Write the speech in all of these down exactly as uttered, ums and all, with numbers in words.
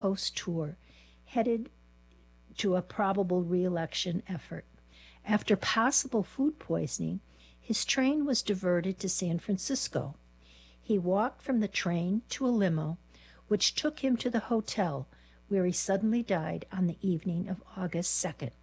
Coast tour, headed to a probable reelection effort. After possible food poisoning, his train was diverted to San Francisco. He walked from the train to a limo, which took him to the hotel, where he suddenly died on the evening of August second.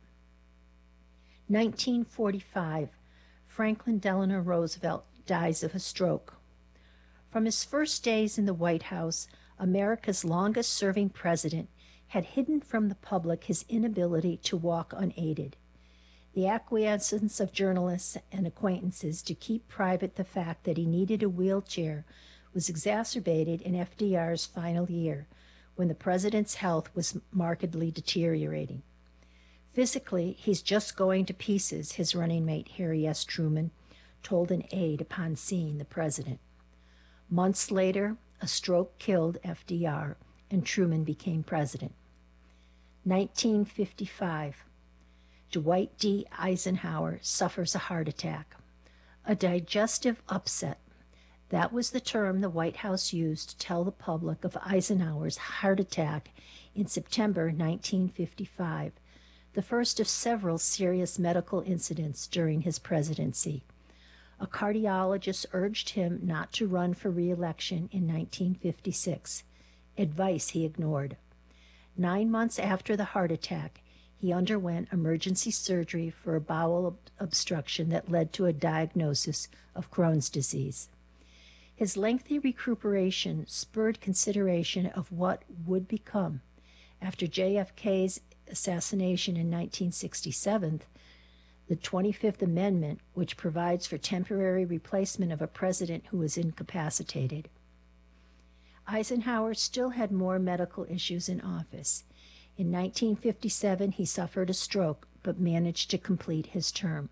nineteen forty-five, Franklin Delano Roosevelt dies of a stroke. From his first days in the White House, America's longest-serving president had hidden from the public his inability to walk unaided. The acquiescence of journalists and acquaintances to keep private the fact that he needed a wheelchair was exacerbated in F D R's final year, when the president's health was markedly deteriorating. Physically, he's just going to pieces, his running mate Harry S. Truman told an aide upon seeing the president. Months later, a stroke killed F D R, and Truman became president. nineteen fifty-five, Dwight D. Eisenhower suffers a heart attack. A digestive upset. That was the term the White House used to tell the public of Eisenhower's heart attack in September nineteen fifty-five, the first of several serious medical incidents during his presidency. A cardiologist urged him not to run for re-election in nineteen fifty-six, advice he ignored. Nine months after the heart attack, he underwent emergency surgery for a bowel ob- obstruction that led to a diagnosis of Crohn's disease. His lengthy recuperation spurred consideration of what would become, after J F K's assassination in nineteen sixty-seven, the twenty-fifth Amendment, which provides for temporary replacement of a president who is incapacitated. Eisenhower still had more medical issues in office. In nineteen fifty-seven, he suffered a stroke, but managed to complete his term.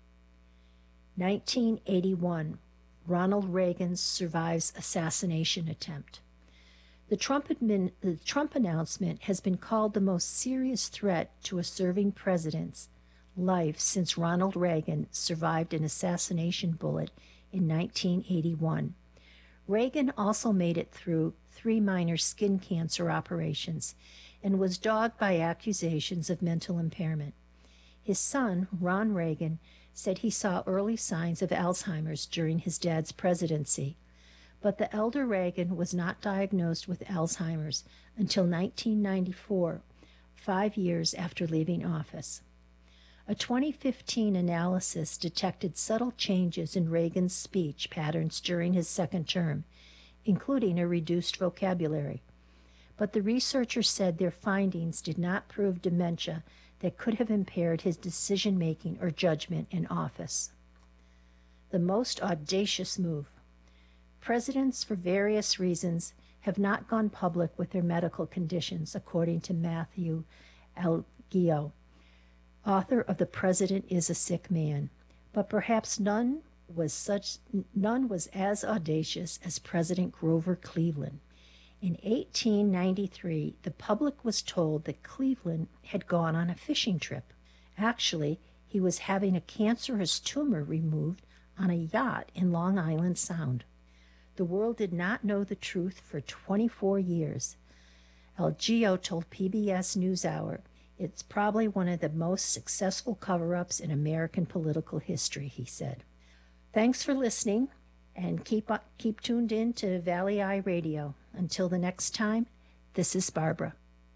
nineteen eighty-one, Ronald Reagan survives assassination attempt. The Trump, admin, the Trump announcement has been called the most serious threat to a serving president's life since Ronald Reagan survived an assassination bullet in nineteen eighty-one. Reagan also made it through three minor skin cancer operations and was dogged by accusations of mental impairment. His son, Ron Reagan, said he saw early signs of Alzheimer's during his dad's presidency, but the elder Reagan was not diagnosed with Alzheimer's until nineteen ninety-four, five years after leaving office. A twenty fifteen analysis detected subtle changes in Reagan's speech patterns during his second term, including a reduced vocabulary. But the researchers said their findings did not prove dementia that could have impaired his decision-making or judgment in office. The most audacious move. Presidents, for various reasons, have not gone public with their medical conditions, according to Matthew Algeo, author of The President is a Sick Man. But perhaps none was such none was as audacious as President Grover Cleveland. In eighteen ninety-three, the public was told that Cleveland had gone on a fishing trip. Actually, he was having a cancerous tumor removed on a yacht in Long Island Sound. The world did not know the truth for twenty-four years. Algeo told P B S NewsHour, "It's probably one of the most successful cover-ups in American political history," he said. Thanks for listening, and keep up, keep tuned in to Valley Eye Radio. Until the next time, this is Barbara.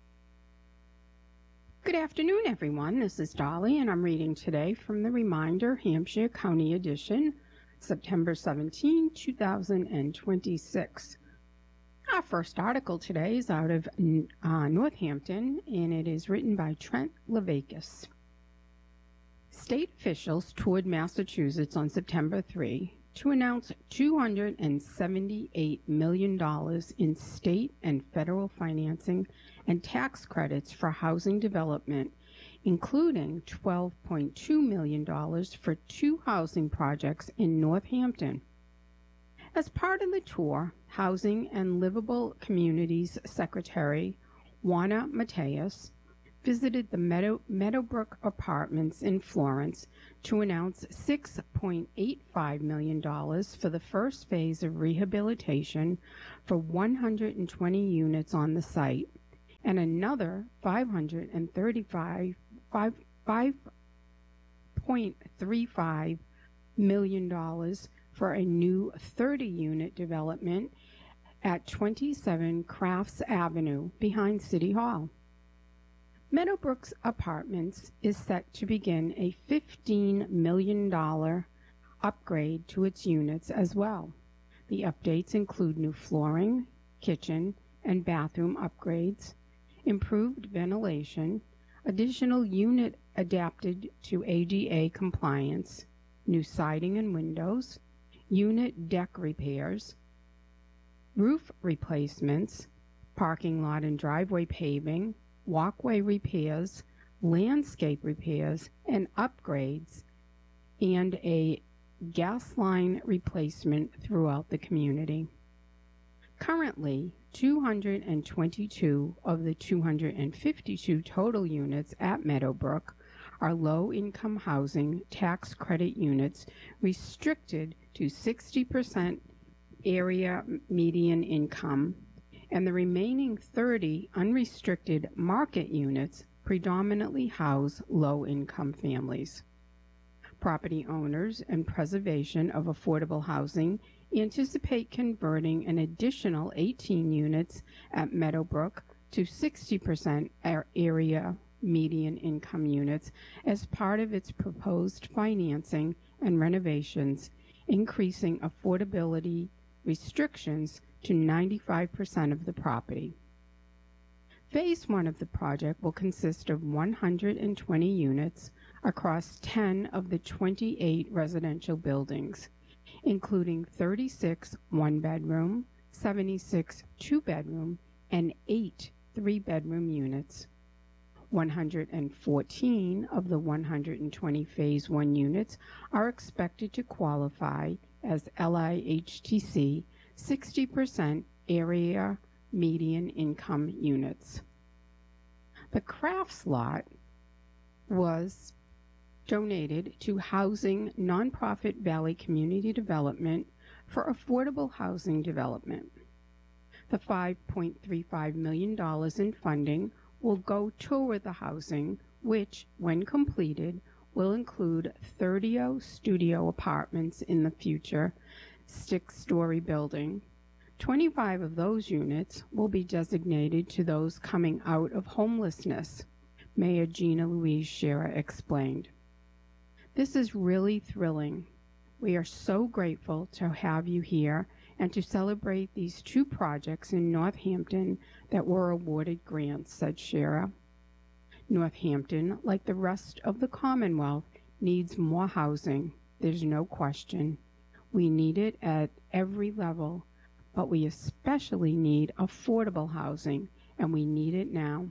Good afternoon, everyone. This is Dolly, and I'm reading today from the Reminder Hampshire County Edition, September seventeenth, two thousand twenty-six. Our first article today is out of uh, Northampton, and it is written by Trent Levakis. State officials toured Massachusetts on September third to announce two hundred seventy-eight million dollars in state and federal financing and tax credits for housing development, including twelve point two million dollars for two housing projects in Northampton. As part of the tour, Housing and Livable Communities Secretary Juana Mateus visited the Meadow, Meadowbrook Apartments in Florence to announce six point eight five million dollars for the first phase of rehabilitation for one hundred twenty units on the site, and another five hundred thirty-five point three five million dollars for a new thirty-unit development at twenty-seven Crafts Avenue behind City Hall. Meadowbrook Apartments is set to begin a fifteen million dollars upgrade to its units as well. The updates include new flooring, kitchen, and bathroom upgrades, improved ventilation, additional unit adapted to A D A compliance, new siding and windows, unit deck repairs, roof replacements, parking lot and driveway paving, walkway repairs, landscape repairs and upgrades, and a gas line replacement throughout the community. Currently, two hundred twenty-two of the two hundred fifty-two total units at Meadowbrook are low-income housing tax credit units restricted to sixty percent area median income, and the remaining thirty unrestricted market units predominantly house low-income families. Property owners and preservation of affordable housing anticipate converting an additional eighteen units at Meadowbrook to sixty percent area median income units as part of its proposed financing and renovations, increasing affordability restrictions to ninety-five percent of the property. Phase one of the project will consist of one hundred twenty units across ten of the twenty-eight residential buildings, including thirty-six one-bedroom, seventy-six two-bedroom, and eight three-bedroom units. one hundred fourteen of the one hundred twenty Phase one units are expected to qualify as L I H T C sixty percent area median income units. The Crafts lot was donated to Housing Nonprofit Valley Community Development for affordable housing development. The five point three five million dollars in funding will go toward the housing, which, when completed, will include thirty studio apartments in the future six-story building. twenty-five of those units will be designated to those coming out of homelessness, Mayor Gina Louise Scherer explained. This is really thrilling. We are so grateful to have you here and to celebrate these two projects in Northampton that were awarded grants, said Scherer. Northampton, like the rest of the Commonwealth, needs more housing. There's no question. We need it at every level, but we especially need affordable housing, and we need it now.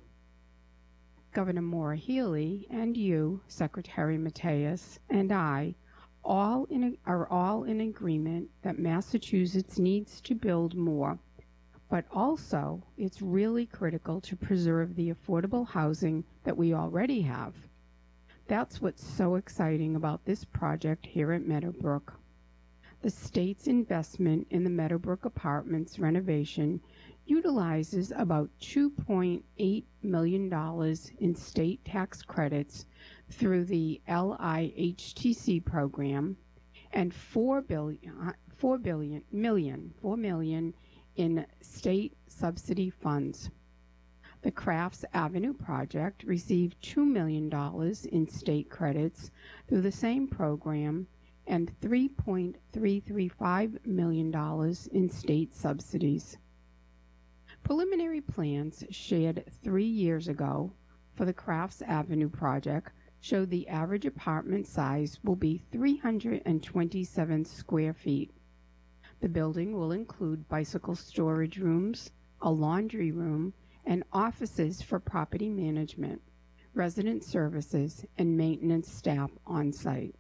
Governor Maura Healey and you, Secretary Mateus, and I all in a, are all in agreement that Massachusetts needs to build more, but also it's really critical to preserve the affordable housing that we already have. That's what's so exciting about this project here at Meadowbrook. The state's investment in the Meadowbrook Apartments renovation utilizes about two point eight million dollars in state tax credits through the L I H T C program and four billion, four billion, million, four million in state subsidy funds. The Crafts Avenue project received two million dollars in state credits through the same program and three point three three five million dollars in state subsidies. Preliminary plans shared three years ago for the Crafts Avenue project showed the average apartment size will be three hundred twenty-seven square feet. The building will include bicycle storage rooms, a laundry room, and offices for property management, resident services, and maintenance staff on site.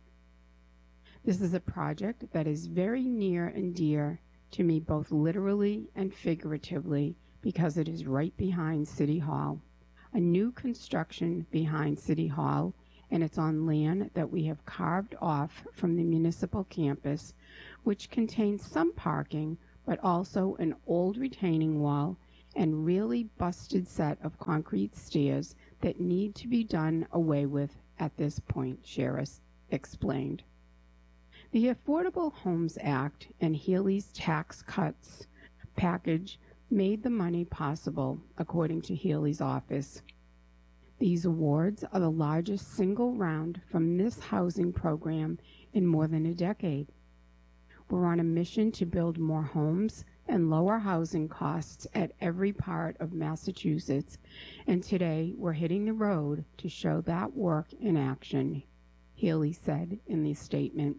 This is a project that is very near and dear to me both literally and figuratively because it is right behind City Hall, a new construction behind City Hall, and it's on land that we have carved off from the municipal campus, which contains some parking but also an old retaining wall and really busted set of concrete stairs that need to be done away with at this point, Shera explained. The Affordable Homes Act and Healey's tax cuts package made the money possible, according to Healey's office. These awards are the largest single round from this housing program in more than a decade. We're on a mission to build more homes and lower housing costs at every part of Massachusetts, and today we're hitting the road to show that work in action, Healey said in the statement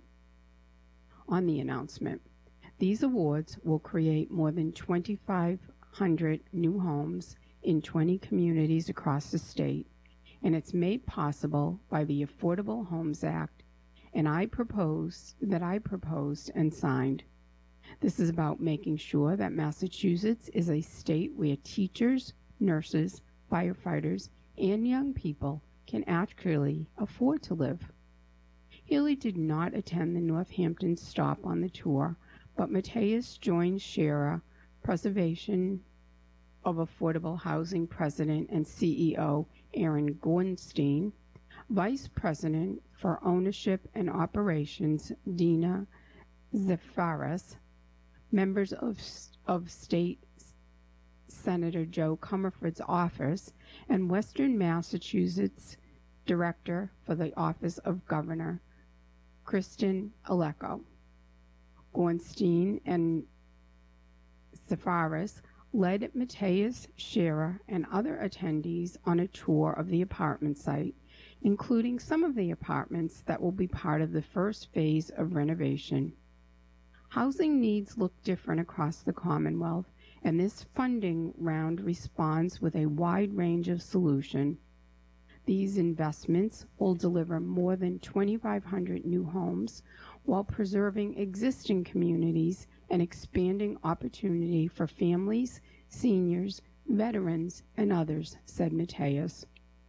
on the announcement. These awards will create more than twenty-five hundred new homes in twenty communities across the state, and it's made possible by the Affordable Homes Act, and I proposed that I proposed and signed. This is about making sure that Massachusetts is a state where teachers, nurses, firefighters, and young people can actually afford to live. Healey did not attend the Northampton stop on the tour, but Mateus joined Shera, Preservation of Affordable Housing President and C E O Aaron Gornstein, Vice President for Ownership and Operations Dina Zafaras, members of, of State Senator Joe Comerford's office, and Western Massachusetts Director for the Office of Governor, Kristen Aleko. Gornstein and Zafaras led Mateus, Shera, and other attendees on a tour of the apartment site, including some of the apartments that will be part of the first phase of renovation. Housing needs look different across the Commonwealth, and this funding round responds with a wide range of solutions. These investments will deliver more than twenty-five hundred new homes while preserving existing communities and expanding opportunity for families, seniors, veterans, and others, said Mateus.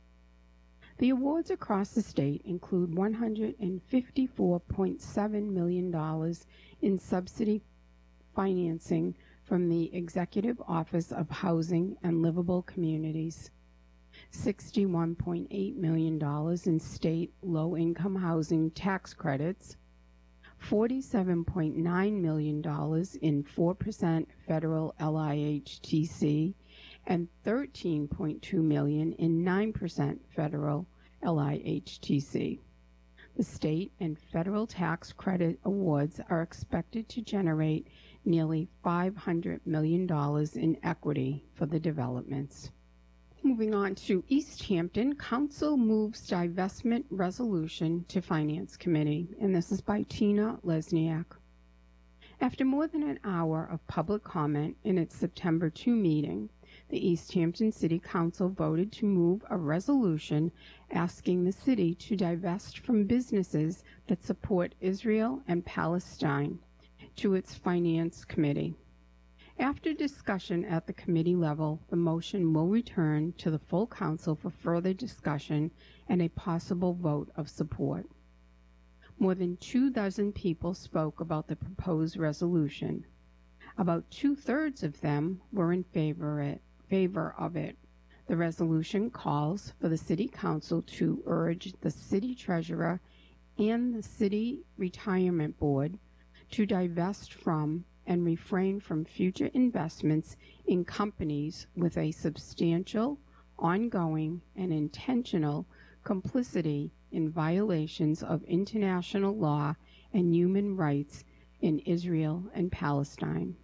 The awards across the state include one hundred fifty-four point seven million dollars in subsidy financing from the Executive Office of Housing and Livable Communities, sixty-one point eight million dollars in state low-income housing tax credits, forty-seven point nine million dollars in four percent federal L I H T C, and thirteen point two million dollars in nine percent federal L I H T C. The state and federal tax credit awards are expected to generate nearly five hundred million dollars in equity for the developments. Moving on to East Hampton, Council moves divestment resolution to Finance Committee, and this is by Tina Lesniak. After more than an hour of public comment in its September second meeting, the East Hampton City Council voted to move a resolution asking the city to divest from businesses that support Israel and Palestine to its Finance Committee. After discussion at the committee level, the motion will return to the full council for further discussion and a possible vote of support. More than two dozen people spoke about the proposed resolution. About two-thirds of them were in favor it, favor of it. The resolution calls for the City Council to urge the City Treasurer and the City Retirement Board to divest from and refrain from future investments in companies with a substantial, ongoing, and intentional complicity in violations of international law and human rights in Israel and Palestine.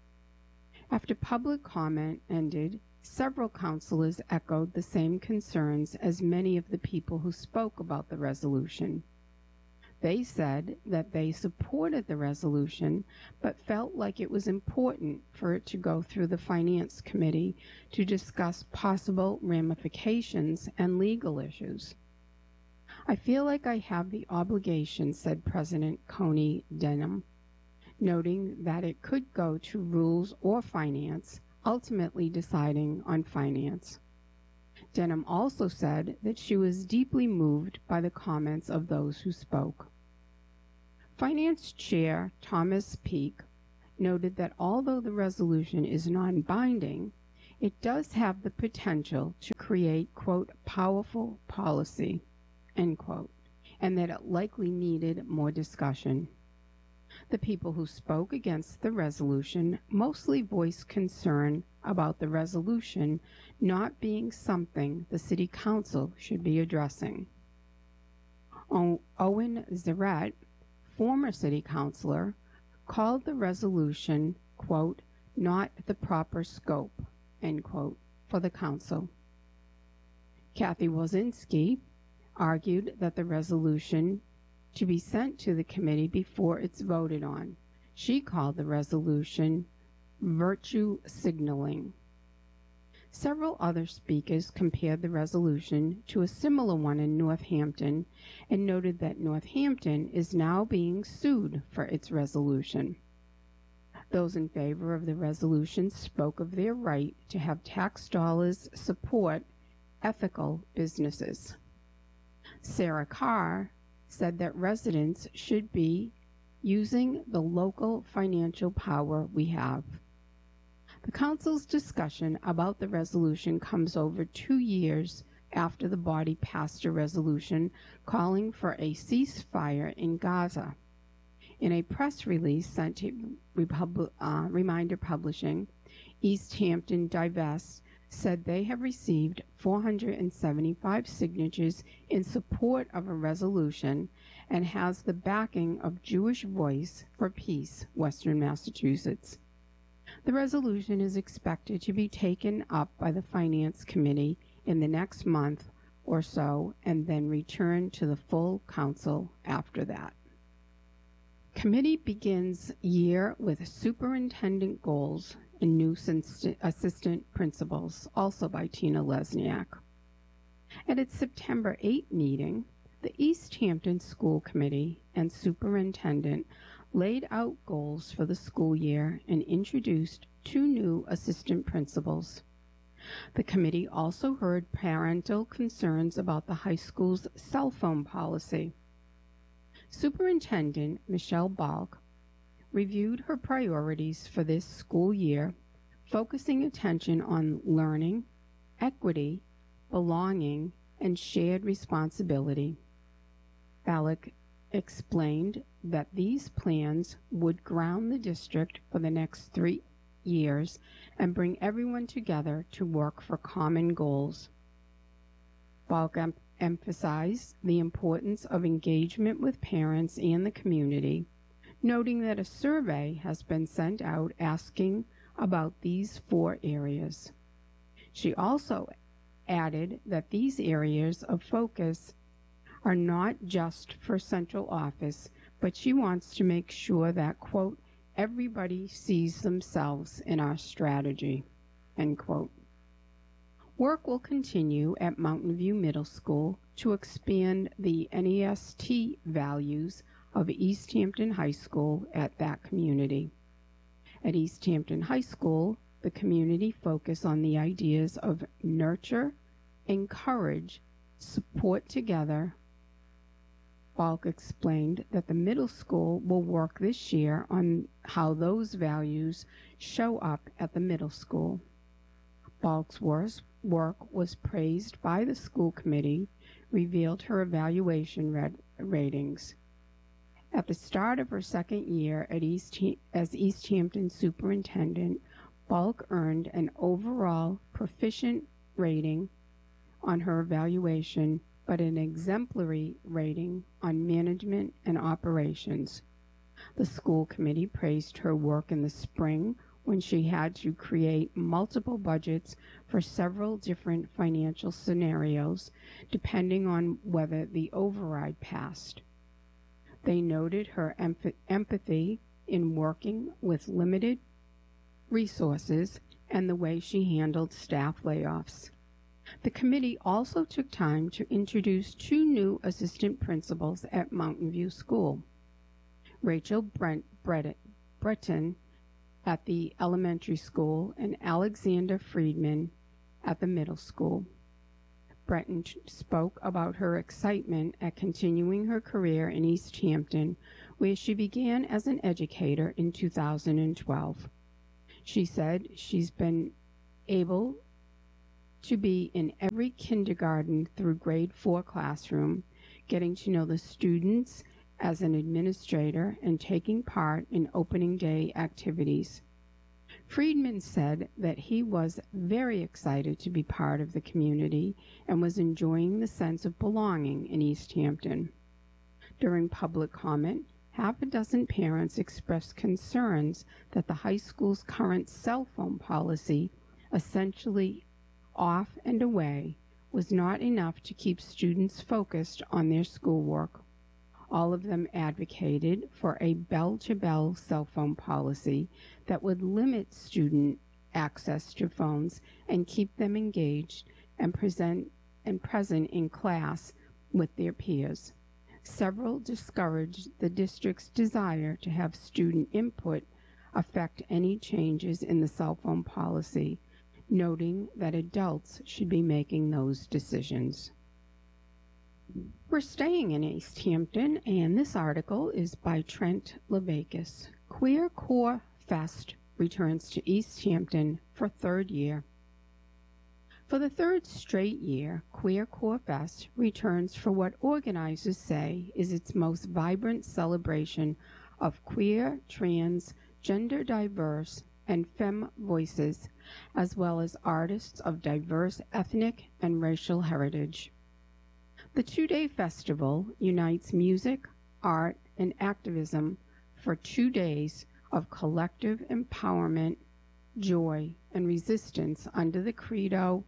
After public comment ended, several councilors echoed the same concerns as many of the people who spoke about the resolution. They said that they supported the resolution, but felt like it was important for it to go through the Finance Committee to discuss possible ramifications and legal issues. I feel like I have the obligation, said President Coney Denham, noting that it could go to Rules or Finance, ultimately deciding on Finance. Denham also said that she was deeply moved by the comments of those who spoke. Finance Chair Thomas Peake noted that although the resolution is non-binding, it does have the potential to create, quote, powerful policy, end quote, and that it likely needed more discussion. The people who spoke against the resolution mostly voiced concern about the resolution not being something the City Council should be addressing. O- Owen Zarrett, former City Councilor, called the resolution, quote, not the proper scope, end quote, for the Council. Kathy Wozinski argued that the resolution to be sent to the committee before it's voted on. She called the resolution virtue signaling. Several other speakers compared the resolution to a similar one in Northampton and noted that Northampton is now being sued for its resolution. Those in favor of the resolution spoke of their right to have tax dollars support ethical businesses. Sarah Carr said that residents should be using the local financial power we have. The Council's discussion about the resolution comes over two years after the body passed a resolution calling for a ceasefire in Gaza. In a press release sent to Republi- uh, Reminder Publishing, East Hampton Divest said they have received four hundred seventy-five signatures in support of a resolution and has the backing of Jewish Voice for Peace, Western Massachusetts. The resolution is expected to be taken up by the Finance Committee in the next month or so and then returned to the full Council after that. Committee begins year with superintendent goals and new assistant principals, also by Tina Lesniak. At its September eighth meeting, the East Hampton School Committee and superintendent laid out goals for the school year and introduced two new assistant principals. The committee also heard parental concerns about the high school's cell phone policy. Superintendent Michelle Balk reviewed her priorities for this school year, focusing attention on learning, equity, belonging, and shared responsibility. Balk explained that these plans would ground the district for the next three years and bring everyone together to work for common goals. Balk em- emphasized the importance of engagement with parents and the community, noting that a survey has been sent out asking about these four areas. She also added that these areas of focus are not just for central office, but she wants to make sure that, quote, everybody sees themselves in our strategy, end quote. Work will continue at Mountain View Middle School to expand the N E S T values of East Hampton High School at that community. At East Hampton High School, the community focus on the ideas of nurture, encourage, support together. Balk explained that the middle school will work this year on how those values show up at the middle school. Balk's work was praised by the school committee, revealed her evaluation red ratings. At the start of her second year at East, as East Hampton superintendent, Balk earned an overall proficient rating on her evaluation, but an exemplary rating on management and operations. The school committee praised her work in the spring when she had to create multiple budgets for several different financial scenarios, depending on whether the override passed. They noted her emph- empathy in working with limited resources and the way she handled staff layoffs. The committee also took time to introduce two new assistant principals at Mountain View School. Rachel Brent, Brett, Breton at the elementary school and Alexander Friedman at the middle school. Breton spoke about her excitement at continuing her career in East Hampton, where she began as an educator in two thousand twelve. She said she's been able to be in every kindergarten through grade four classroom, getting to know the students as an administrator and taking part in opening day activities. Friedman said that he was very excited to be part of the community and was enjoying the sense of belonging in East Hampton. During public comment, half a dozen parents expressed concerns that the high school's current cell phone policy, essentially off and away, was not enough to keep students focused on their schoolwork. All of them advocated for a bell-to-bell cell phone policy that would limit student access to phones and keep them engaged and present and present in class with their peers. Several discouraged the district's desire to have student input affect any changes in the cell phone policy, noting that adults should be making those decisions. We're staying in East Hampton, and this article is by Trent Levakis. Queer Core Fest returns to East Hampton for third year. For the third straight year, Queer Core Fest returns for what organizers say is its most vibrant celebration of queer, trans, gender diverse, and femme voices, as well as artists of diverse ethnic and racial heritage. The two-day festival unites music, art, and activism for two days of collective empowerment, joy, and resistance under the credo,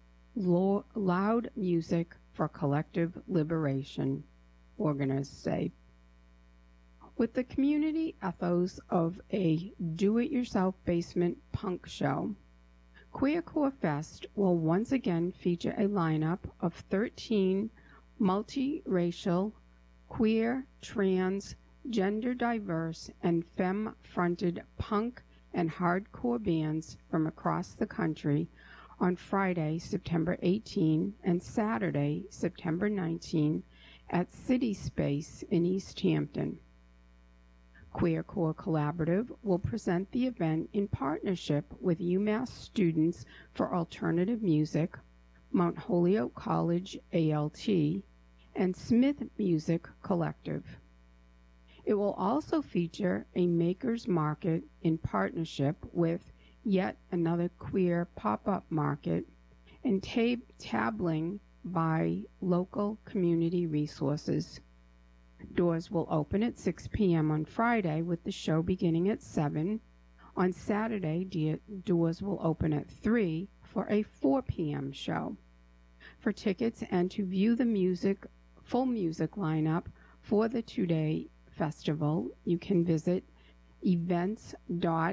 loud music for collective liberation, organizers say. With the community ethos of a do-it-yourself basement punk show, Queer Core Fest will once again feature a lineup of thirteen multiracial, queer, trans, gender diverse, and femme-fronted punk and hardcore bands from across the country on Friday, September eighteenth, and Saturday, September nineteenth, at City Space in East Hampton. Queer Core Collaborative will present the event in partnership with UMass Students for Alternative Music, Mount Holyoke College A L T, and Smith Music Collective. It will also feature a makers market in partnership with Yet Another Queer Pop-Up Market and tab tabling by local community resources. Doors will open at six p m on Friday with the show beginning at seven. On Saturday, doors will open at three for a four p m show. For tickets and to view the music, full music lineup for the two-day festival, you can visit events dot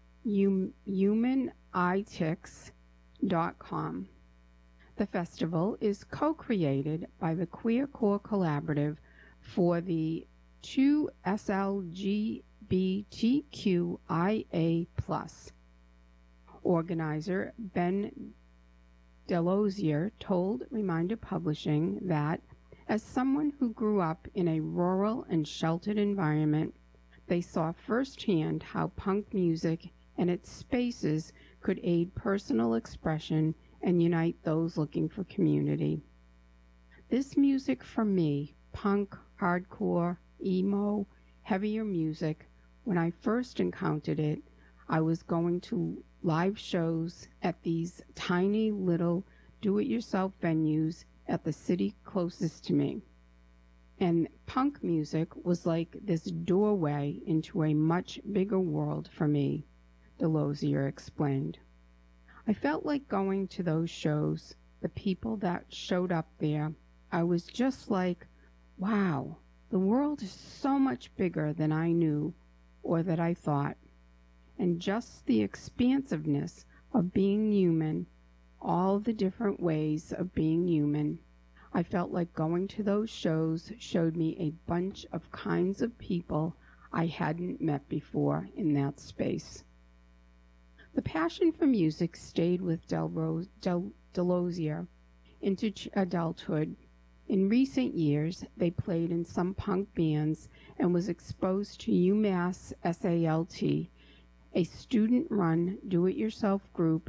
human i tix dot com. The festival is co-created by the Queer Core Collaborative for the two S L G B T Q I A plus. Organizer Ben Delosier told Reminder Publishing that, as someone who grew up in a rural and sheltered environment, they saw firsthand how punk music and its spaces could aid personal expression and unite those looking for community. This music for me, punk, hardcore, emo, heavier music, when I first encountered it, I was going to live shows at these tiny little do-it-yourself venues at the city closest to me. And punk music was like this doorway into a much bigger world for me, Delosier explained. I felt like going to those shows, the people that showed up there. I was just like, wow, the world is so much bigger than I knew or that I thought. And just the expansiveness of being human, all the different ways of being human. I felt like going to those shows showed me a bunch of kinds of people I hadn't met before in that space. The passion for music stayed with Del Del Delosier into adulthood. In recent years, they played in some punk bands and was exposed to UMass S A L T, a student-run do-it-yourself group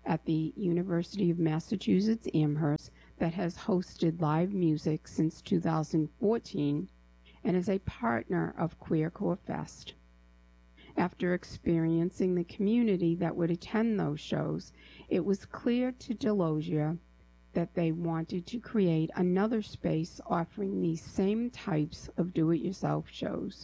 at the University of Massachusetts Amherst that has hosted live music since two thousand fourteen and is a partner of Queercore Fest. After experiencing the community that would attend those shows, it was clear to Delosia that they wanted to create another space offering these same types of do-it-yourself shows.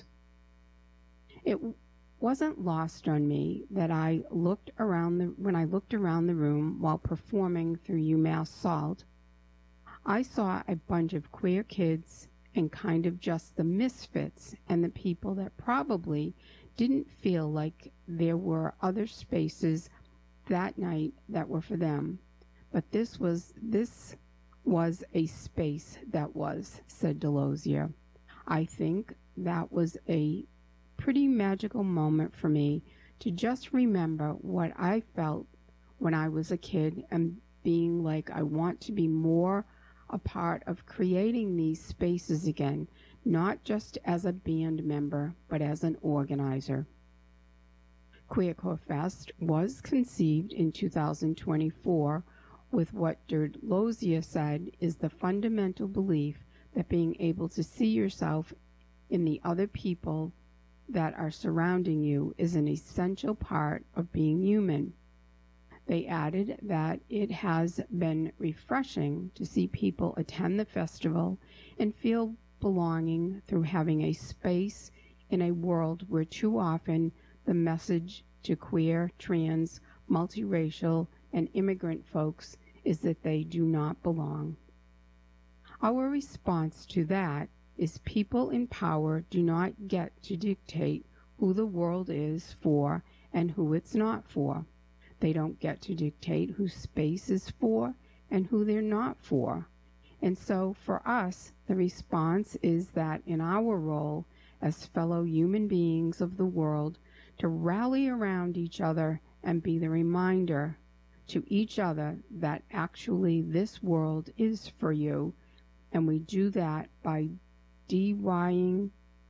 It wasn't lost on me that I looked around the, when I looked around the room while performing through UMass Salt, I saw a bunch of queer kids and kind of just the misfits and the people that probably didn't feel like there were other spaces that night that were for them. But this was this was a space that was, said Delosia. I think that was a pretty magical moment for me to just remember what I felt when I was a kid and being like, I want to be more a part of creating these spaces again, not just as a band member, but as an organizer. Queercore Fest was conceived in two thousand twenty-four with what Delosia said is the fundamental belief that being able to see yourself in the other people that are surrounding you is an essential part of being human. They added that it has been refreshing to see people attend the festival and feel belonging through having a space in a world where too often the message to queer, trans, multiracial, and immigrant folks is that they do not belong. Our response to that is people in power do not get to dictate who the world is for and who it's not for. They don't get to dictate who space is for and who they're not for. And so for us, the response is that in our role as fellow human beings of the world, to rally around each other and be the reminder to each other that actually this world is for you. And we do that by DIYing,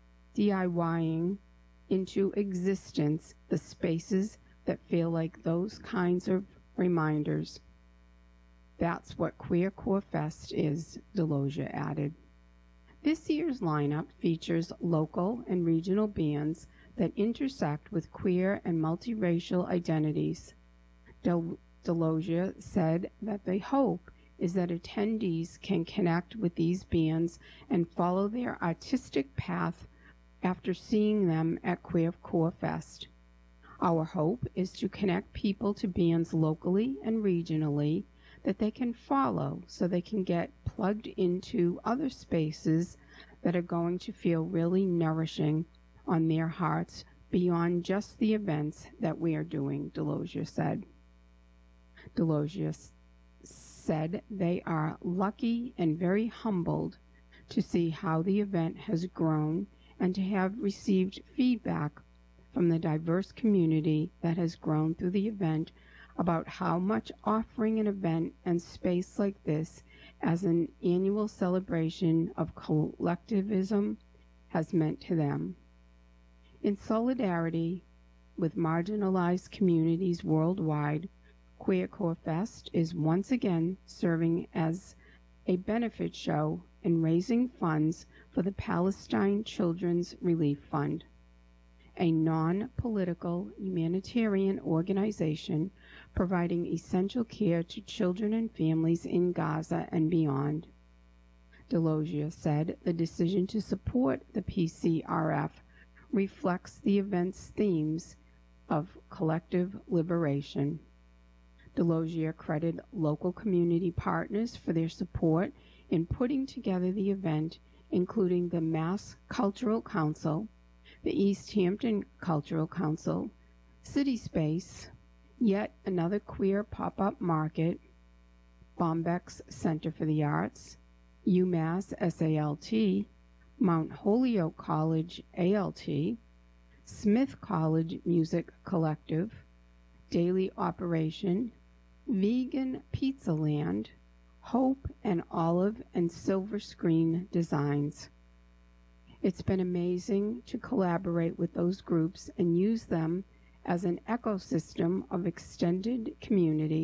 DIYing into existence the spaces that feel like those kinds of reminders. That's what Queercore Fest is, Delosia added. This year's lineup features local and regional bands that intersect with queer and multiracial identities. Del- Delosia said that the hope is that attendees can connect with these bands and follow their artistic path after seeing them at Queercore Fest. Our hope is to connect people to bands locally and regionally that they can follow so they can get plugged into other spaces that are going to feel really nourishing on their hearts beyond just the events that we are doing, Delosia said. Delosia said they are lucky and very humbled to see how the event has grown and to have received feedback from the diverse community that has grown through the event about how much offering an event and space like this as an annual celebration of collectivism has meant to them. In solidarity with marginalized communities worldwide, Queercore Fest is once again serving as a benefit show and raising funds for the Palestine Children's Relief Fund, a non-political humanitarian organization providing essential care to children and families in Gaza and beyond. Delosia said the decision to support the P C R F reflects the event's themes of collective liberation. Delosia credited local community partners for their support in putting together the event, including the Mass Cultural Council, the East Hampton Cultural Council, City Space, yet another queer pop-up market, Bombyx Center for the Arts, UMass S A L T, Mount Holyoke College A L T, Smith College Music Collective, Daily Operation, Vegan Pizza Land, Hope and Olive and Silver Screen Designs. It's been amazing to collaborate with those groups and use them as an ecosystem of extended community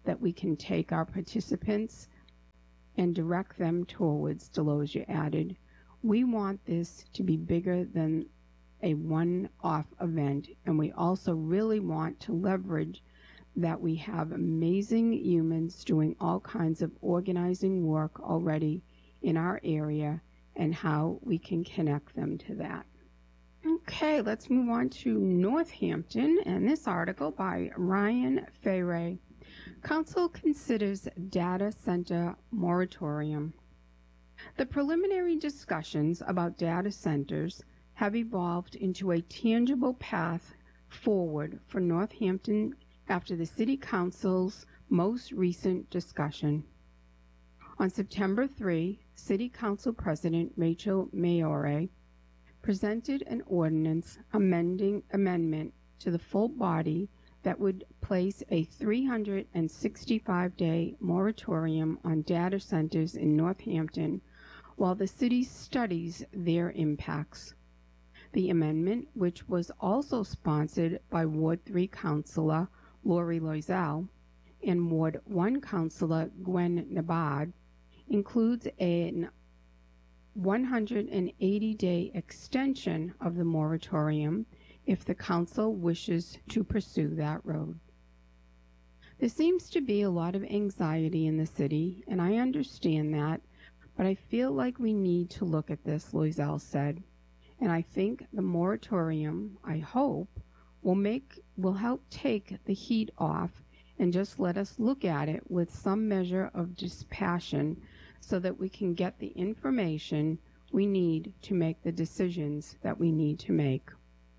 that we can take our participants and direct them towards, Delosia added. We want this to be bigger than a one-off event, and we also really want to leverage that we have amazing humans doing all kinds of organizing work already in our area and how we can connect them to that. Okay, let's move on to Northampton and this article by Ryan Ferre. Council considers data center moratorium. The preliminary discussions about data centers have evolved into a tangible path forward for Northampton after the City Council's most recent discussion. On September third, City Council President Rachel Maori presented an ordinance amending amendment to the full body that would place a three hundred sixty-five day moratorium on data centers in Northampton while the city studies their impacts. The amendment, which was also sponsored by Ward three Councilor Lori Loisel and Ward one Councilor Gwen Nabad, includes an one hundred eighty day extension of the moratorium if the council wishes to pursue that road. There seems to be a lot of anxiety in the city, and I understand that, but I feel like we need to look at this, Loisel said. And I think the moratorium, I hope, will make will help take the heat off and just let us look at it with some measure of dispassion so that we can get the information we need to make the decisions that we need to make.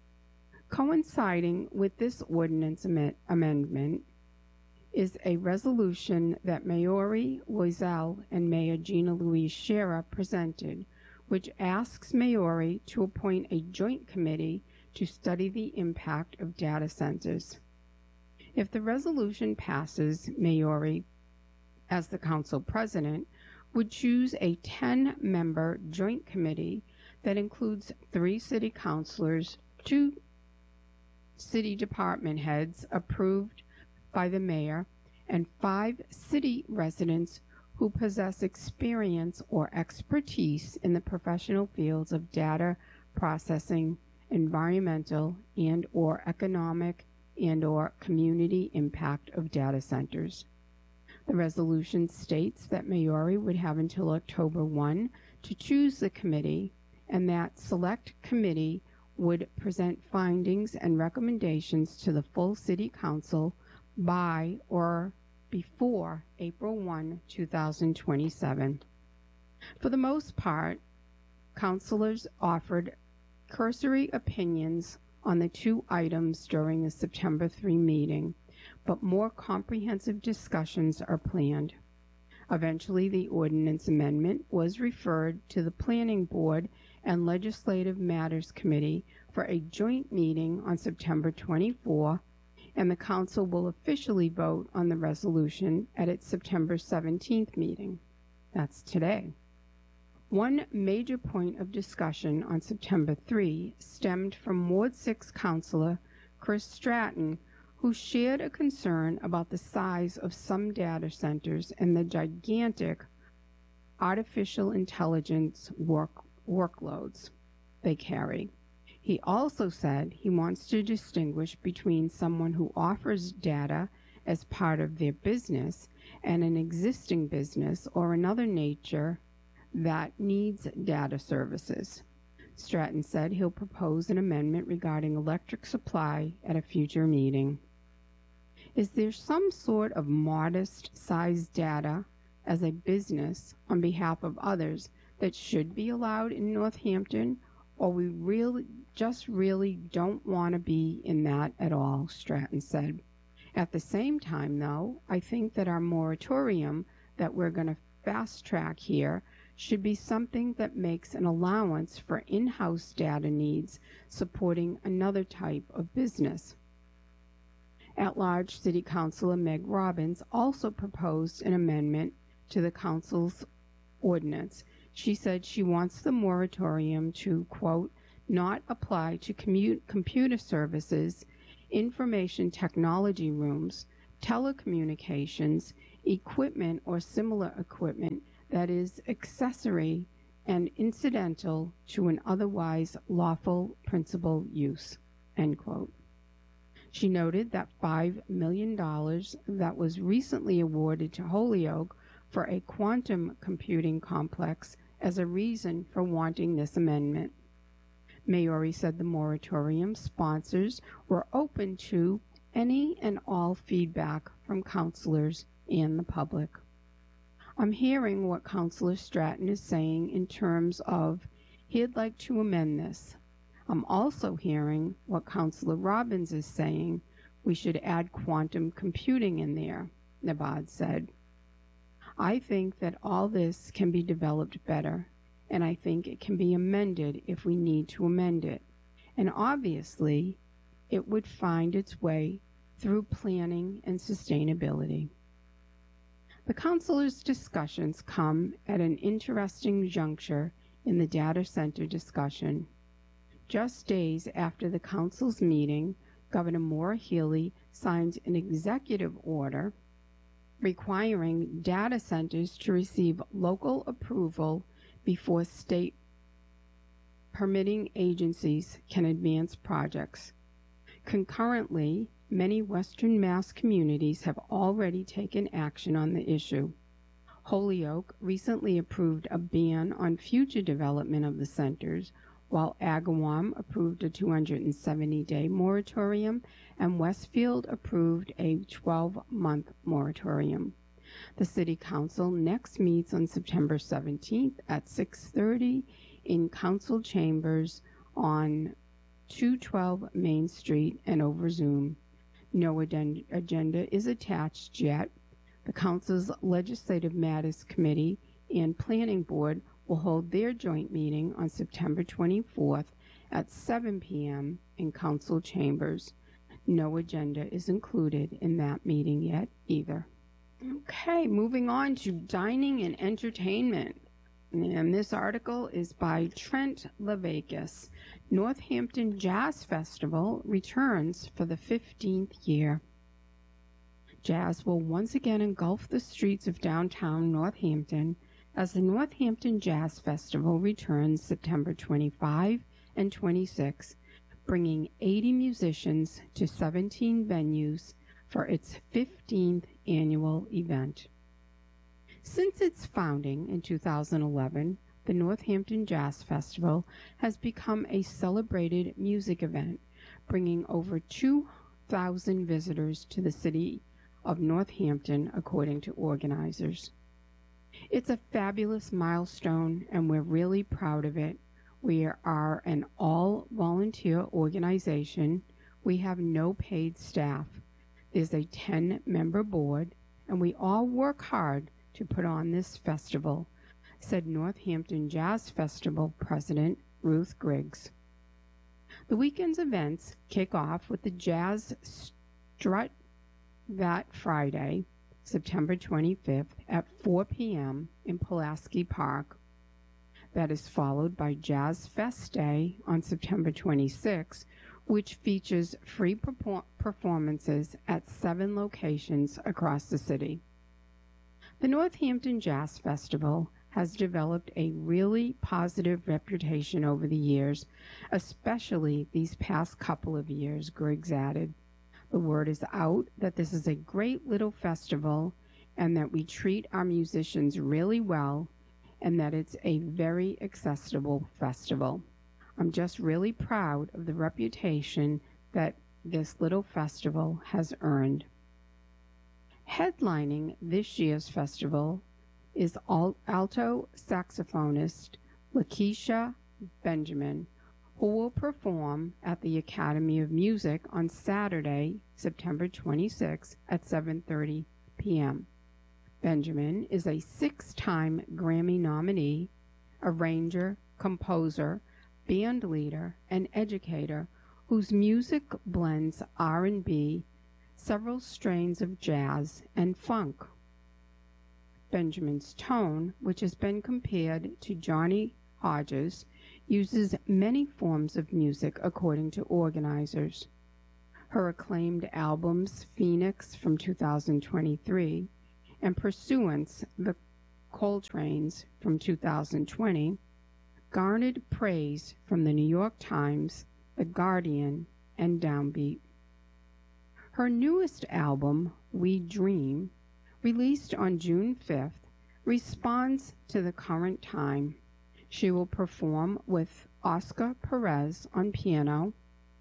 Coinciding with this ordinance am- amendment is a resolution that Maori Loisel and Mayor Gina Louise Scherer presented, which asks Maori to appoint a joint committee to study the impact of data centers. If the resolution passes, Maori, as the council president, would choose a ten-member joint committee that includes three city councilors, two city department heads approved by the mayor, and five city residents who possess experience or expertise in the professional fields of data processing, environmental and or economic and or community impact of data centers. The resolution states that Maori would have until October first to choose the committee, and that select committee would present findings and recommendations to the full city council by or before April first, two thousand twenty-seven. For the most part, councilors offered cursory opinions on the two items during the September third meeting, but more comprehensive discussions are planned. Eventually, the ordinance amendment was referred to the Planning Board and Legislative Matters Committee for a joint meeting on September twenty-fourth, and the Council will officially vote on the resolution at its September seventeenth meeting. That's today. One major point of discussion on September third stemmed from Ward six Councilor Chris Stratton, who shared a concern about the size of some data centers and the gigantic artificial intelligence work, workloads they carry. He also said he wants to distinguish between someone who offers data as part of their business and an existing business or another nature that needs data services. Stratton said he'll propose an amendment regarding electric supply at a future meeting. Is there some sort of modest-sized data as a business on behalf of others that should be allowed in Northampton, or we really just really don't want to be in that at all, Stratton said. At the same time, though, I think that our moratorium that we're going to fast-track here should be something that makes an allowance for in-house data needs supporting another type of business. At-large City Councilor Meg Robbins also proposed an amendment to the Council's ordinance. She said she wants the moratorium to, quote, not apply to commute computer services, information technology rooms, telecommunications, equipment or similar equipment that is accessory and incidental to an otherwise lawful principal use." End quote. She noted that five million dollars that was recently awarded to Holyoke for a quantum computing complex as a reason for wanting this amendment. Maori said the moratorium sponsors were open to any and all feedback from counselors and the public. I'm hearing what Councilor Stratton is saying in terms of he'd like to amend this. I'm also hearing what Councilor Robbins is saying, we should add quantum computing in there, Nabad said. I think that all this can be developed better, and I think it can be amended if we need to amend it. And obviously, it would find its way through planning and sustainability. The councilors' discussions come at an interesting juncture in the data center discussion. Just days after the council's meeting, Governor Maura Healey signed an executive order requiring data centers to receive local approval before state permitting agencies can advance projects. Concurrently, many Western Mass communities have already taken action on the issue. Holyoke recently approved a ban on future development of the centers, while Agawam approved a two hundred seventy day moratorium and Westfield approved a twelve month moratorium. The City Council next meets on September seventeenth at six thirty in Council Chambers on two twelve Main Street and over Zoom. No agenda is attached yet. The Council's Legislative Matters Committee and Planning Board will hold their joint meeting on September twenty-fourth at seven p m in Council Chambers. No agenda is included in that meeting yet either. Okay, moving on to dining and entertainment. And this article is by Trent Lavakis. Northampton Jazz Festival returns for the fifteenth year. Jazz will once again engulf the streets of downtown Northampton as the Northampton Jazz Festival returns September twenty-fifth and twenty-sixth, bringing eighty musicians to seventeen venues for its fifteenth annual event. Since its founding in two thousand eleven, the Northampton Jazz Festival has become a celebrated music event, bringing over two thousand visitors to the city of Northampton, according to organizers. It's a fabulous milestone, and we're really proud of it. We are an all-volunteer organization. We have no paid staff. There's a ten-member board, and we all work hard to put on this festival, said Northampton Jazz Festival President Ruth Griggs. The weekend's events kick off with the Jazz Strut that Friday, September twenty-fifth at four p m in Pulaski Park. That is followed by Jazz Fest Day on September twenty-sixth, which features free perfor- performances at seven locations across the city. The Northampton Jazz Festival has developed a really positive reputation over the years, especially these past couple of years, Griggs added. The word is out that this is a great little festival and that we treat our musicians really well and that it's a very accessible festival. I'm just really proud of the reputation that this little festival has earned. Headlining this year's festival is alto saxophonist Lakeisha Benjamin, who will perform at the Academy of Music on Saturday, September twenty-sixth at seven thirty p m Benjamin is a six-time Grammy nominee, arranger, composer, band leader, and educator whose music blends R and B, several strains of jazz, and funk. Benjamin's tone, which has been compared to Johnny Hodges, uses many forms of music according to organizers. Her acclaimed albums, Phoenix from two thousand twenty-three and Pursuance, The Coltranes from two thousand twenty, garnered praise from the New York Times, The Guardian, and Downbeat. Her newest album, We Dream, released on June fifth, responds to the current time. She will perform with Oscar Perez on piano,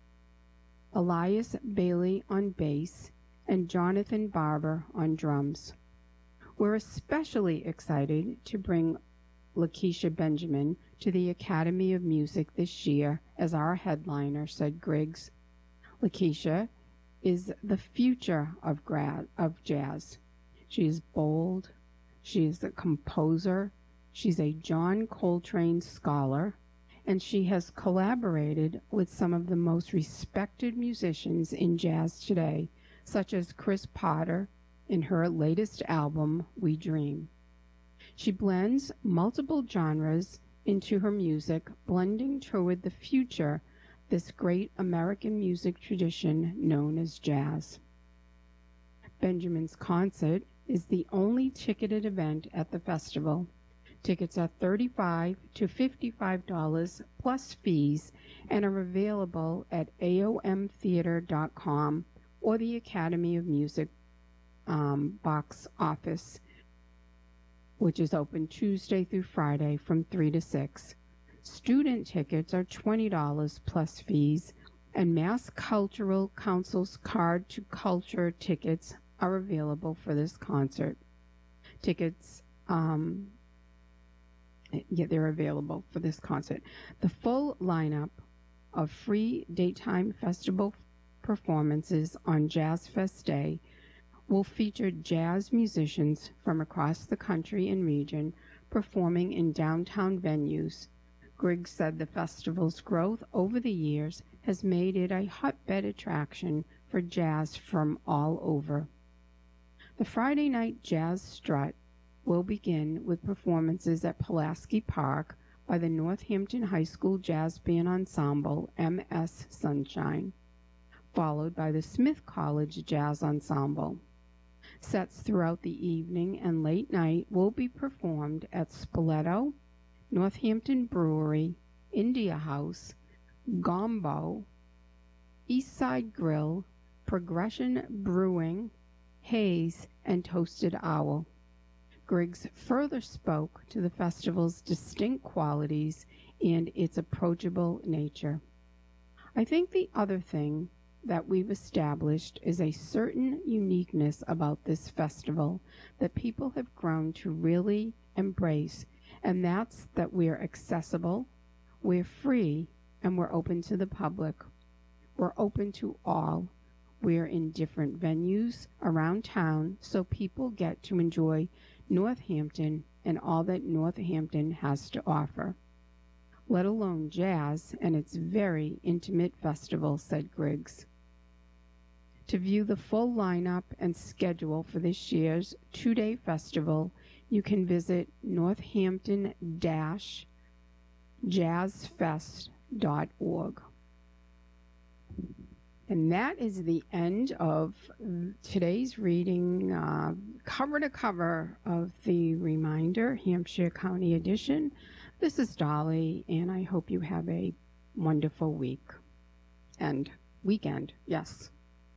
Elias Bailey on bass, and Jonathan Barber on drums. We're especially excited to bring Lakecia Benjamin to the Academy of Music this year as our headliner, said Griggs. Lakecia is the future of, grad, of jazz. She is bold. She is a composer. She's a John Coltrane scholar, and she has collaborated with some of the most respected musicians in jazz today, such as Chris Potter in her latest album, We Dream. She blends multiple genres into her music, blending toward the future this great American music tradition known as jazz. Benjamin's concert is the only ticketed event at the festival. Tickets are thirty-five to fifty-five dollars plus fees and are available at A O M theater dot com or the Academy of Music um, box office, which is open Tuesday through Friday from three to six. Student tickets are twenty dollars plus fees, and Mass Cultural Council's Card to Culture tickets are available for this concert. Tickets um, Yeah, they're available for this concert. The full lineup of free daytime festival performances on Jazz Fest Day will feature jazz musicians from across the country and region performing in downtown venues. Griggs said the festival's growth over the years has made it a hotbed attraction for jazz from all over. The Friday night Jazz Strut will begin with performances at Pulaski Park by the Northampton High School Jazz Band Ensemble, M S Sunshine, followed by the Smith College Jazz Ensemble. Sets throughout the evening and late night will be performed at Spoleto, Northampton Brewery, India House, Gombo, Eastside Grill, Progression Brewing, Hayes, and Toasted Owl. Griggs further spoke to the festival's distinct qualities and its approachable nature. I think the other thing that we've established is a certain uniqueness about this festival that people have grown to really embrace, and that's that we're accessible, we're free, and we're open to the public. We're open to all. We're in different venues around town, so people get to enjoy Northampton and all that Northampton has to offer, let alone jazz and its very intimate festival, said Griggs. To view the full lineup and schedule for this year's two-day festival, you can visit northampton dash jazz fest dot org. And that is the end of today's reading, uh, cover to cover of the Reminder, Hampshire County Edition. This is Dolly, and I hope you have a wonderful week and weekend. Yes.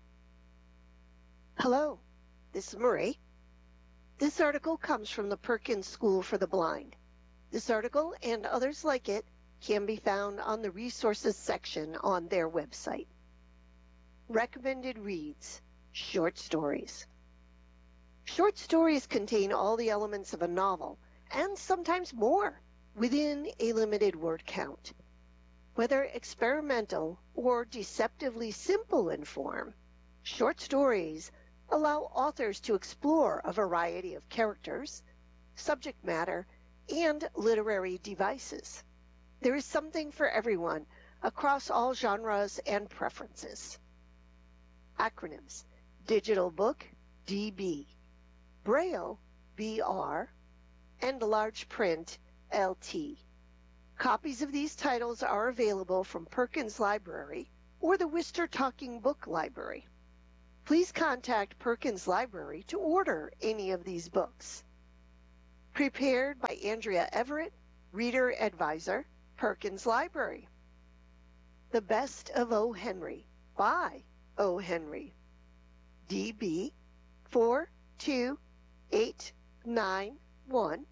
Hello, this is Marie. This article comes from the Perkins School for the Blind. This article and others like it can be found on the resources section on their website. Recommended reads, short stories. Short stories contain all the elements of a novel, and sometimes more, within a limited word count. Whether experimental or deceptively simple in form, short stories allow authors to explore a variety of characters, subject matter, and literary devices. There is something for everyone across all genres and preferences. Acronyms: Digital Book, D B, Braille, B R, and Large Print, L T. Copies of these titles are available from Perkins Library or the Worcester Talking Book Library. Please contact Perkins Library to order any of these books. Prepared by Andrea Everett, Reader Advisor, Perkins Library. The Best of O. Henry by O. Henry. D B four two eight nine one,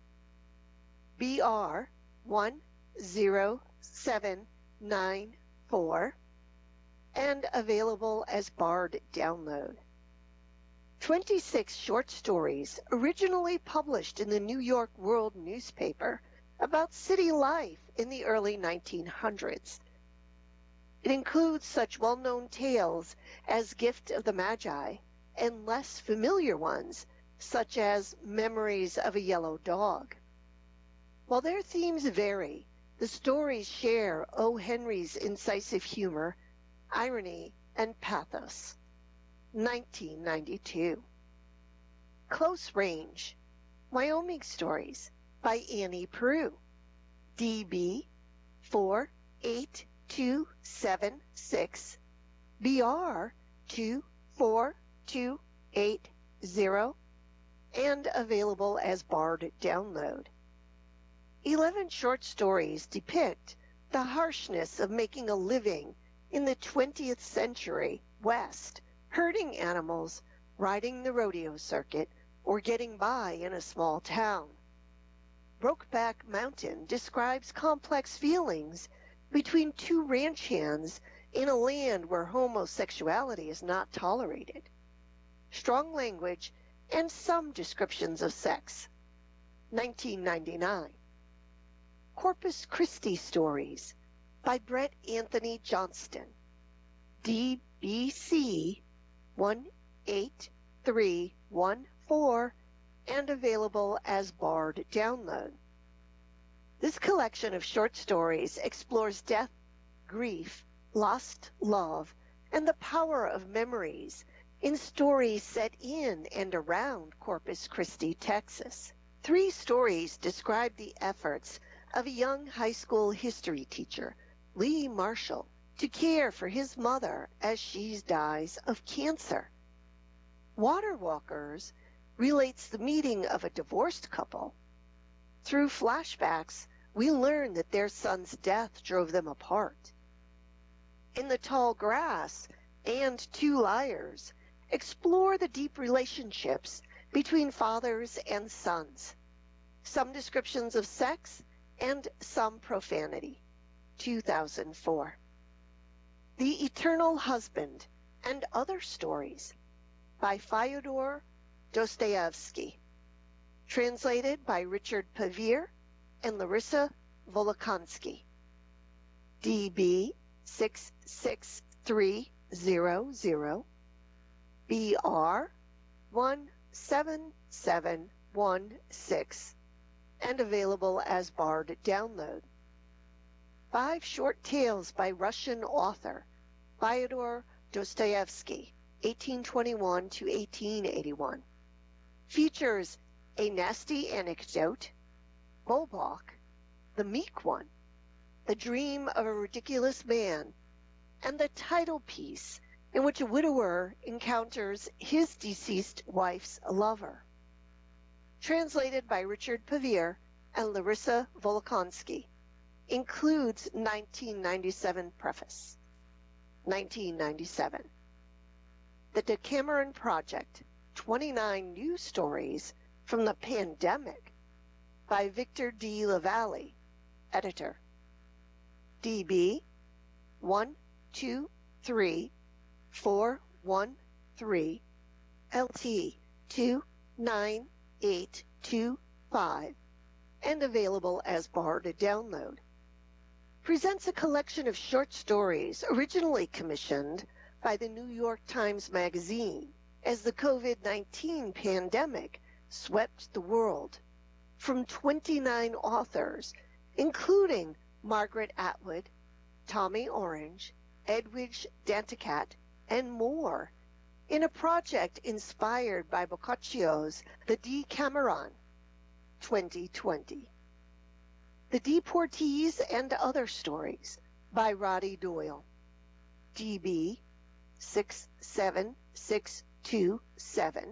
B R one zero seven nine four, and available as Bard download. twenty-six short stories originally published in the New York World newspaper about city life in the early nineteen hundreds. It includes such well-known tales as Gift of the Magi and less familiar ones such as Memories of a Yellow Dog. While their themes vary, the stories share O. Henry's incisive humor, irony, and pathos. nineteen ninety-two. Close Range, Wyoming Stories by Annie Proulx. D B four eight two seven six, B R two four two eight zero, and available as Bard download. Eleven short stories depict the harshness of making a living in the twentieth century West, herding animals, riding the rodeo circuit, or getting by in a small town. Brokeback Mountain describes complex feelings between two ranch hands in a land where homosexuality is not tolerated. Strong language and some descriptions of sex. nineteen ninety-nine. Corpus Christi Stories by Brett Anthony Johnston. D B C one eight three one four, and available as Bard download. This collection of short stories explores death, grief, lost love, and the power of memories in stories set in and around Corpus Christi, Texas. Three stories describe the efforts of a young high school history teacher, Lee Marshall, to care for his mother as she dies of cancer. Water Walkers relates the meeting of a divorced couple. Through flashbacks, we learn that their son's death drove them apart. In the Tall Grass and Two Liars explore the deep relationships between fathers and sons, some descriptions of sex and some profanity. two thousand four. The Eternal Husband and Other Stories by Fyodor Dostoevsky. Translated by Richard Pavir and Larissa Volokhonsky. D B six six three zero zero, B R one seven seven one six, and available as Bard download. Five short tales by Russian author Fyodor Dostoevsky, eighteen twenty-one to eighteen eighty-one. Features A Nasty Anecdote, Bolbok, The Meek One, The Dream of a Ridiculous Man, and the title piece in which a widower encounters his deceased wife's lover. Translated by Richard Pavir and Larissa Volokhonsky. Includes nineteen ninety-seven preface. nineteen ninety-seven. The Decameron Project, twenty-nine News Stories from the Pandemic by Victor D. Lavalle, editor. D B one two three four one three, L T two nine eight two five, and available as Bard download. Presents a collection of short stories originally commissioned by the New York Times Magazine as the COVID nineteen pandemic swept the world, from twenty-nine authors, including Margaret Atwood, Tommy Orange, Edwidge Danticat, and more, in a project inspired by Boccaccio's The Decameron, twenty twenty. The Deportees and Other Stories by Roddy Doyle. D B six seven six two seven,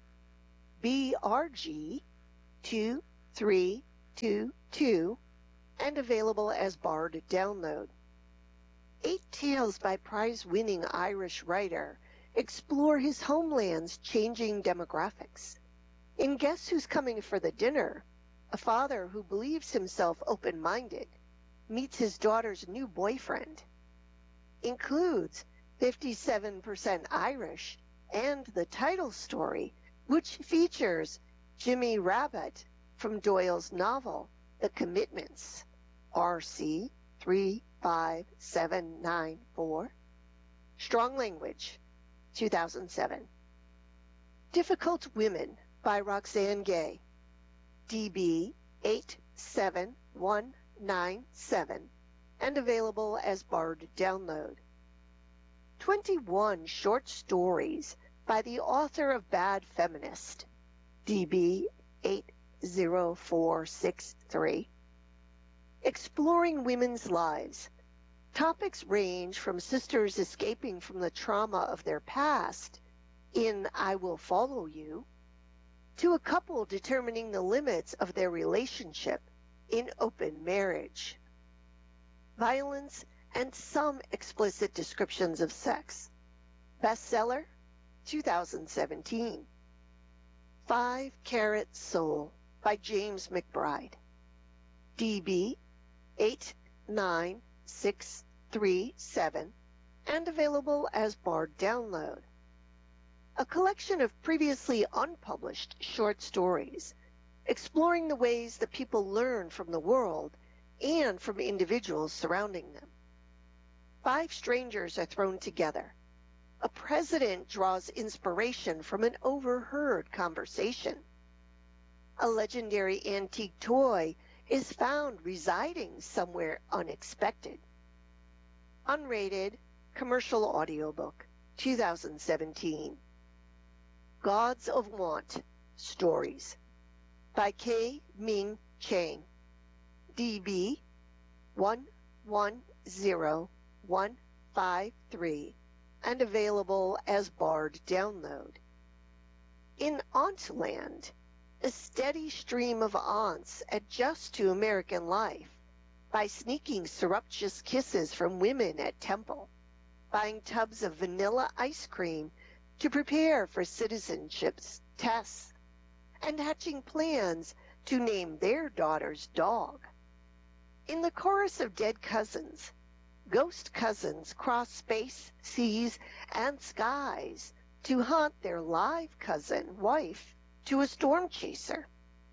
B R G two three two two, and available as barred download. Eight Tales by prize-winning Irish writer explore his homeland's changing demographics. In Guess Who's Coming for the Dinner, a father who believes himself open-minded meets his daughter's new boyfriend. Includes fifty-seven percent Irish and the title story, which features Jimmy Rabbit from Doyle's novel The Commitments, R C three five seven nine four. Strong Language, two thousand seven. Difficult Women by Roxane Gay, D B eight seven one nine seven, and available as barred download. twenty-one short stories by the author of Bad Feminist, D B eight zero four six three. Exploring women's lives. Topics range from sisters escaping from the trauma of their past in I Will Follow You, to a couple determining the limits of their relationship in Open Marriage. Violence and some explicit descriptions of sex. Bestseller, two thousand seventeen. Five Carat Soul by James McBride, D B eight nine six three seven, and available as barred download. A collection of previously unpublished short stories exploring the ways that people learn from the world and from individuals surrounding them. Five strangers are thrown together. A president draws inspiration from an overheard conversation. A legendary antique toy is found residing somewhere unexpected. Unrated commercial audiobook, two thousand seventeen. Gods of Want Stories by K. Ming Chang, D B one one zero one five three, and available as barred download. In Auntland, a steady stream of aunts adjust to American life by sneaking surreptitious kisses from women at temple, buying tubs of vanilla ice cream to prepare for citizenship tests, and hatching plans to name their daughter's dog. In the chorus of dead cousins, ghost cousins cross space, seas, and skies to hunt their live cousin wife to a storm chaser.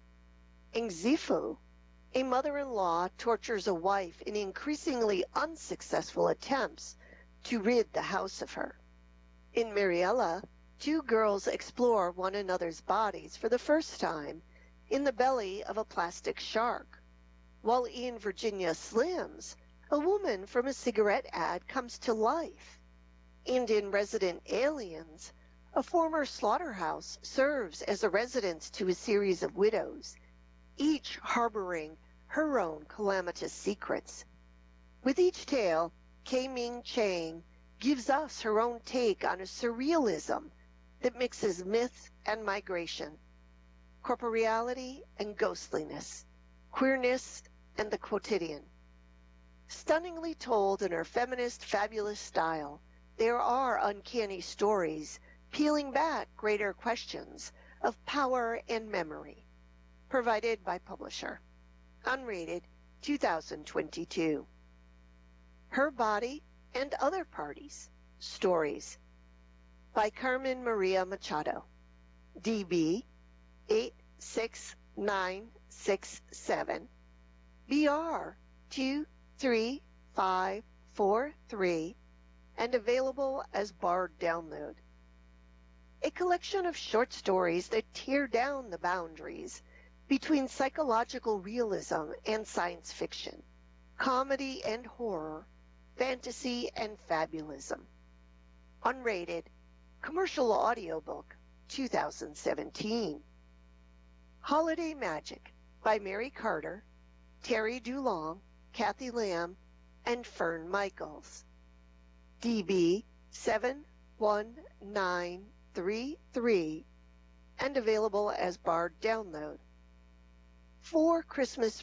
In Zifu, a mother-in-law tortures a wife in increasingly unsuccessful attempts to rid the house of her. In Mariella, two girls explore one another's bodies for the first time in the belly of a plastic shark, while in Virginia Slims, a woman from a cigarette ad comes to life. And in Resident Aliens, a former slaughterhouse serves as a residence to a series of widows, each harboring her own calamitous secrets. With each tale, K. Ming Chang gives us her own take on a surrealism that mixes myth and migration, corporeality and ghostliness, queerness and the quotidian. Stunningly told in her feminist, fabulous style, there are uncanny stories peeling back greater questions of power and memory. Provided by publisher. Unrated, two thousand twenty-two. Her Body and Other Parties Stories by Carmen Maria Machado, D B eight six nine six seven, B R two three five four three, and available as barred download. A collection of short stories that tear down the boundaries between psychological realism and science fiction, comedy and horror, fantasy and fabulism. Unrated commercial audiobook, two thousand seventeen. Holiday Magic by Mary Carter, Terry Dulong, Kathy Lamb, and Fern Michaels. D B seven one nine three three and available as barred download. Four Christmas